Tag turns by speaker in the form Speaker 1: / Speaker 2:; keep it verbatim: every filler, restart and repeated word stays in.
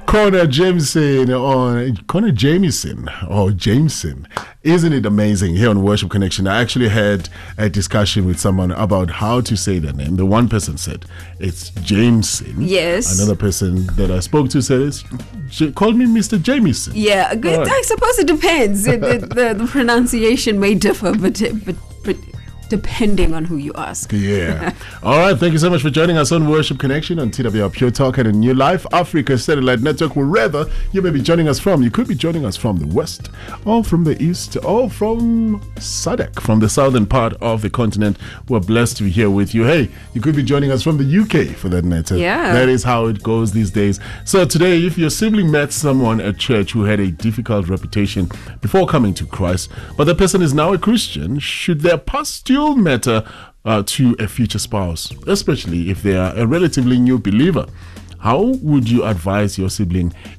Speaker 1: Connor Jameson on Connor Jameson or Jameson. Isn't it amazing here on Worship Connection? I actually had a discussion with someone about how to say the name. The one person said it's Jameson.
Speaker 2: Yes.
Speaker 1: Another person that I spoke to said it's J- called me Mister Jameson.
Speaker 2: Yeah, good.
Speaker 1: Right.
Speaker 2: I suppose it depends. It, it, the, the pronunciation may differ, but but but depending on who you ask.
Speaker 1: Yeah. All right. Thank you so much for joining us on Worship Connection on T W R Pure Talk and a New Life Africa Satellite Network. Wherever you may be joining us from, you could be joining us from the west, or from the east, or from S A D C, from the southern part of the continent. We're blessed to be here with you. Hey, you could be joining us from the U K for that matter.
Speaker 2: Yeah.
Speaker 1: That is how it goes these days. So today, if your sibling met someone at church who had a difficult reputation before coming to Christ, but the person is now a Christian, should their past still matter uh, to a future spouse, especially if they are a relatively new believer? How would you advise your sibling